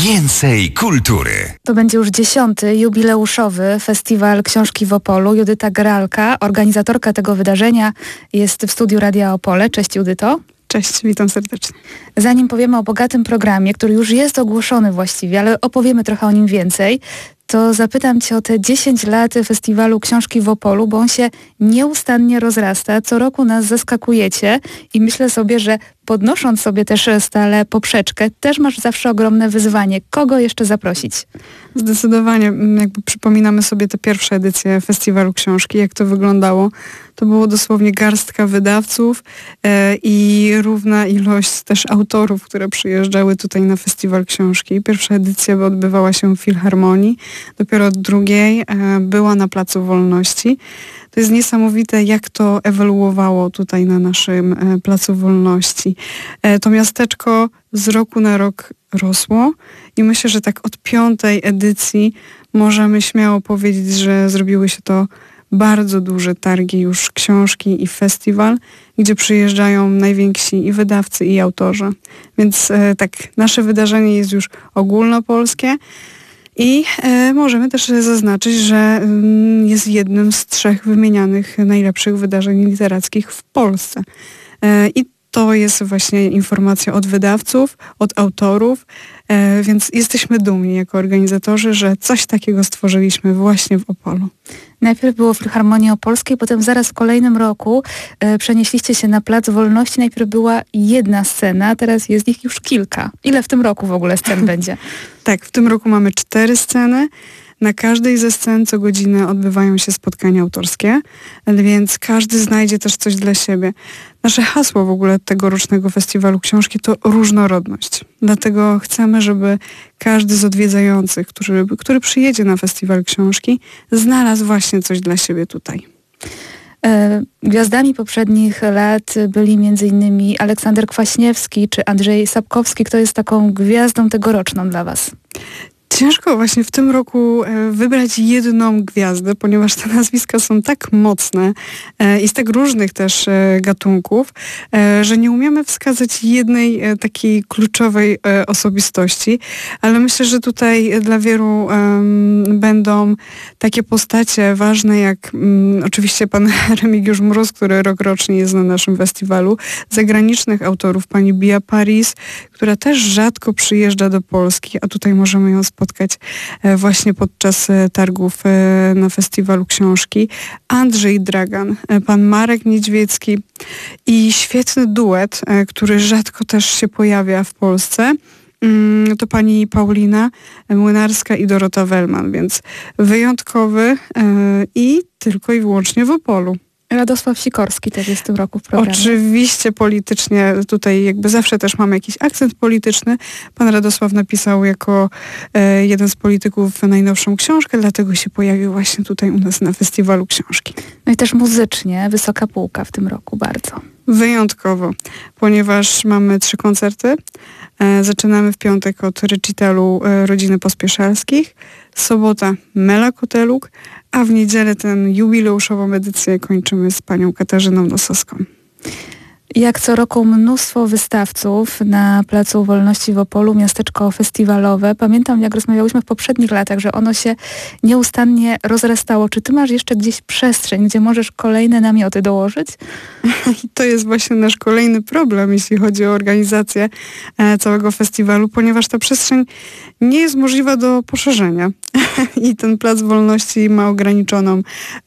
Więcej kultury. To będzie już 10. jubileuszowy Festiwal Książki w Opolu. Judyta Gralka, organizatorka tego wydarzenia, jest w studiu Radia Opole. Cześć Judyto. Cześć, witam serdecznie. Zanim powiemy o bogatym programie, który już jest ogłoszony właściwie, ale opowiemy trochę o nim więcej, to zapytam Cię o te 10 lat Festiwalu Książki w Opolu, bo on się nieustannie rozrasta. Co roku nas zaskakujecie i myślę sobie, że podnosząc sobie też stale poprzeczkę, też masz zawsze ogromne wyzwanie. Kogo jeszcze zaprosić? Zdecydowanie, jakby przypominamy sobie te pierwsze edycje Festiwalu Książki, jak to wyglądało. To było dosłownie garstka wydawców i równa ilość też autorów, które przyjeżdżały tutaj na Festiwal Książki. Pierwsza edycja odbywała się w Filharmonii, dopiero od drugiej była na Placu Wolności. To jest niesamowite, jak to ewoluowało tutaj na naszym Placu Wolności. To miasteczko z roku na rok rosło i myślę, że tak od 5. edycji możemy śmiało powiedzieć, że zrobiły się to bardzo duże targi już książki i festiwal, gdzie przyjeżdżają najwięksi i wydawcy, i autorzy. Więc tak, nasze wydarzenie jest już ogólnopolskie. I możemy też zaznaczyć, że jest jednym z 3 wymienianych najlepszych wydarzeń literackich w Polsce. I to jest właśnie informacja od wydawców, od autorów, więc jesteśmy dumni jako organizatorzy, że coś takiego stworzyliśmy właśnie w Opolu. Najpierw było w Filharmonii Opolskiej, potem zaraz w kolejnym roku przenieśliście się na Plac Wolności. Najpierw była jedna scena, teraz jest ich już kilka. Ile w tym roku w ogóle scen będzie? Tak, w tym roku mamy 4 sceny. Na każdej ze scen co godzinę odbywają się spotkania autorskie, więc każdy znajdzie też coś dla siebie. Nasze hasło w ogóle tegorocznego Festiwalu Książki to różnorodność. Dlatego chcemy, żeby każdy z odwiedzających, który przyjedzie na Festiwal Książki, znalazł właśnie coś dla siebie tutaj. Gwiazdami poprzednich lat byli m.in. Aleksander Kwaśniewski czy Andrzej Sapkowski. Kto jest taką gwiazdą tegoroczną dla Was? Ciężko właśnie w tym roku wybrać jedną gwiazdę, ponieważ te nazwiska są tak mocne i z tak różnych też gatunków, że nie umiemy wskazać jednej takiej kluczowej osobistości, ale myślę, że tutaj dla wielu będą takie postacie ważne jak oczywiście pan Remigiusz Mróz, który rokrocznie jest na naszym festiwalu, zagranicznych autorów, pani Bia Paris, która też rzadko przyjeżdża do Polski, a tutaj możemy ją spotkać właśnie podczas targów na Festiwalu Książki. Andrzej Dragan, pan Marek Niedźwiecki i świetny duet, który rzadko też się pojawia w Polsce. To pani Paulina Młynarska i Dorota Wellman, więc wyjątkowy i tylko i wyłącznie w Opolu. Radosław Sikorski też jest w tym roku w programie. Oczywiście politycznie, tutaj jakby zawsze też mamy jakiś akcent polityczny. Pan Radosław napisał jako jeden z polityków najnowszą książkę, dlatego się pojawił właśnie tutaj u nas na Festiwalu Książki. No i też muzycznie wysoka półka w tym roku bardzo. Wyjątkowo, ponieważ mamy 3 koncerty. Zaczynamy w piątek od recitalu Rodziny Pospieszalskich, sobota Mela Koteluk, a w niedzielę tę jubileuszową edycję kończymy z panią Katarzyną Nosowską. Jak co roku mnóstwo wystawców na Placu Wolności w Opolu, miasteczko festiwalowe. Pamiętam, jak rozmawiałyśmy w poprzednich latach, że ono się nieustannie rozrastało. Czy ty masz jeszcze gdzieś przestrzeń, gdzie możesz kolejne namioty dołożyć? To jest właśnie nasz kolejny problem, jeśli chodzi o organizację całego festiwalu, ponieważ ta przestrzeń nie jest możliwa do poszerzenia. I ten Plac Wolności ma ograniczoną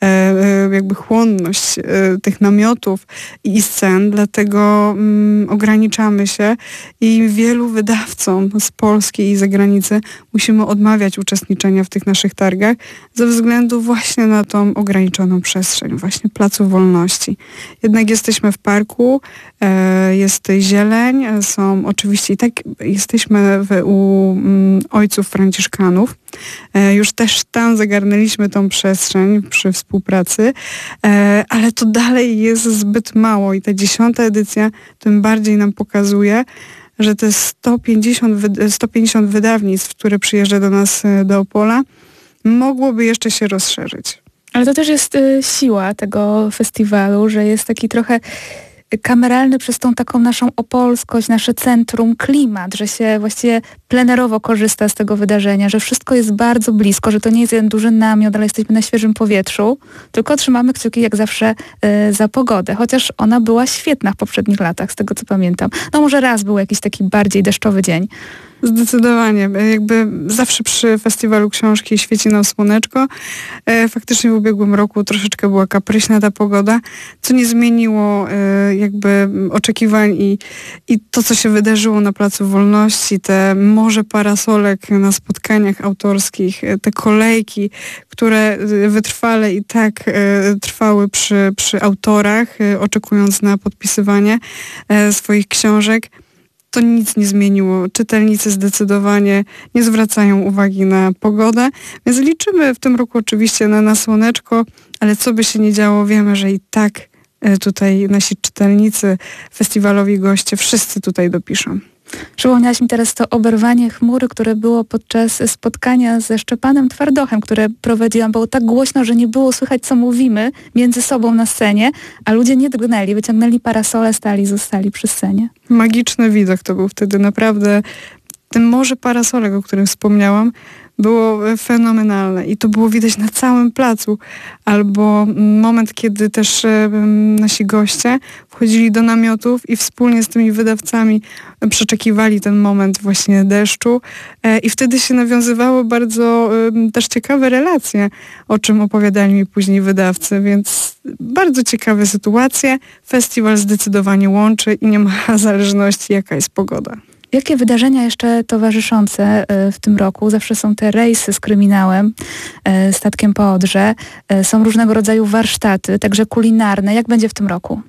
jakby chłonność tych namiotów i scen, dlatego ograniczamy się i wielu wydawcom z Polski i zagranicy musimy odmawiać uczestniczenia w tych naszych targach ze względu właśnie na tą ograniczoną przestrzeń, właśnie Placu Wolności. Jednak jesteśmy w parku, jest zieleń, są oczywiście i tak jesteśmy u ojców franciszkanów. Już też tam zagarnęliśmy tą przestrzeń przy współpracy, ale to dalej jest zbyt mało i ta 10. edycja tym bardziej nam pokazuje, że te 150 wydawnictw, które przyjeżdża do nas do Opola, mogłoby jeszcze się rozszerzyć. Ale to też jest siła tego festiwalu, że jest taki trochę kameralny przez tą taką naszą opolskość, nasze centrum, klimat, że się właściwie plenerowo korzysta z tego wydarzenia, że wszystko jest bardzo blisko, że to nie jest jeden duży namiot, ale jesteśmy na świeżym powietrzu, tylko trzymamy kciuki jak zawsze za pogodę, chociaż ona była świetna w poprzednich latach, z tego co pamiętam. No może raz był jakiś taki bardziej deszczowy dzień. Zdecydowanie. Jakby zawsze przy Festiwalu Książki świeci nam słoneczko. Faktycznie w ubiegłym roku troszeczkę była kapryśna ta pogoda, co nie zmieniło jakby oczekiwań i to, co się wydarzyło na Placu Wolności, te morze parasolek na spotkaniach autorskich, te kolejki, które wytrwale i tak trwały przy autorach, oczekując na podpisywanie swoich książek. To nic nie zmieniło. Czytelnicy zdecydowanie nie zwracają uwagi na pogodę, więc liczymy w tym roku oczywiście na słoneczko, ale co by się nie działo, wiemy, że i tak tutaj nasi czytelnicy, festiwalowi goście, wszyscy tutaj dopiszą. Przypomniałaś mi teraz to oberwanie chmury, które było podczas spotkania ze Szczepanem Twardochem, które prowadziłam. Było tak głośno, że nie było słychać, co mówimy między sobą na scenie, a ludzie nie drgnęli, wyciągnęli parasole, zostali przy scenie. Magiczny widok to był wtedy, naprawdę. Ten morze parasolek, o którym wspomniałam, było fenomenalne i to było widać na całym placu. Albo moment, kiedy też nasi goście wchodzili do namiotów i wspólnie z tymi wydawcami przeczekiwali ten moment właśnie deszczu i wtedy się nawiązywało bardzo też ciekawe relacje, o czym opowiadali mi później wydawcy, więc bardzo ciekawe sytuacje. Festiwal zdecydowanie łączy i nie ma zależności, jaka jest pogoda. Jakie wydarzenia jeszcze towarzyszące w tym roku? Zawsze są te rejsy z kryminałem, statkiem po Odrze. Są różnego rodzaju warsztaty, także kulinarne. Jak będzie w tym roku?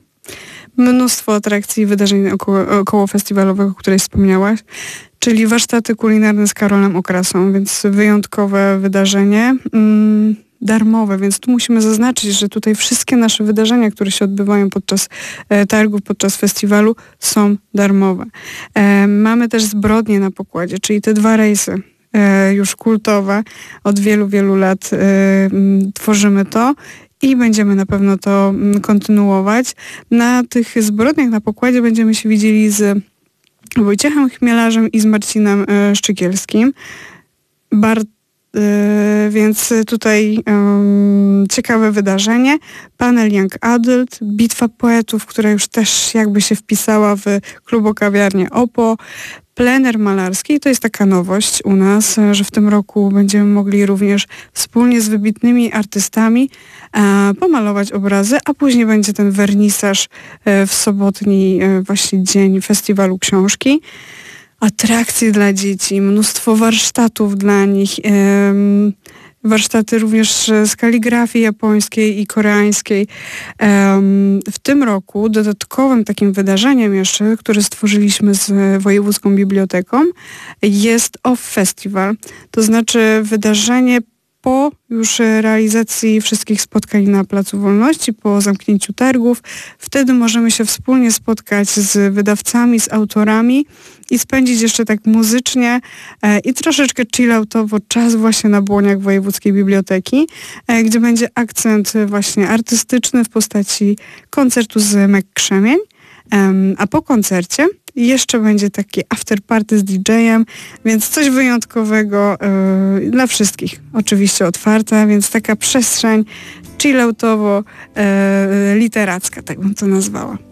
Mnóstwo atrakcji i wydarzeń około festiwalowego, o której wspomniałaś, czyli warsztaty kulinarne z Karolem Okrasą, więc wyjątkowe wydarzenie. Darmowe, więc tu musimy zaznaczyć, że tutaj wszystkie nasze wydarzenia, które się odbywają podczas targów, podczas festiwalu, są darmowe. Mamy też zbrodnie na pokładzie, czyli te 2 rejsy już kultowe. Od wielu, wielu lat tworzymy to i będziemy na pewno to kontynuować. Na tych zbrodniach na pokładzie będziemy się widzieli z Wojciechem Chmielarzem i z Marcinem Szczygielskim. Więc tutaj ciekawe wydarzenie. Panel Young Adult, bitwa poetów, która już też jakby się wpisała w klubokawiarnię OPO. Plener malarski, i to jest taka nowość u nas, że w tym roku będziemy mogli również wspólnie z wybitnymi artystami pomalować obrazy, a później będzie ten wernisaż w sobotni właśnie dzień Festiwalu Książki. Atrakcje dla dzieci, mnóstwo warsztatów dla nich, warsztaty również z kaligrafii japońskiej i koreańskiej. W tym roku dodatkowym takim wydarzeniem jeszcze, które stworzyliśmy z Wojewódzką Biblioteką, jest OFF Festival, to znaczy wydarzenie po już realizacji wszystkich spotkań na Placu Wolności, po zamknięciu targów. Wtedy możemy się wspólnie spotkać z wydawcami, z autorami i spędzić jeszcze tak muzycznie i troszeczkę chilloutowo czas właśnie na błoniach Wojewódzkiej Biblioteki, gdzie będzie akcent właśnie artystyczny w postaci koncertu z Mek Krzemień, a po koncercie jeszcze będzie takie afterparty z DJ-em, więc coś wyjątkowego dla wszystkich. Oczywiście otwarte, więc taka przestrzeń chilloutowo literacka, tak bym to nazwała.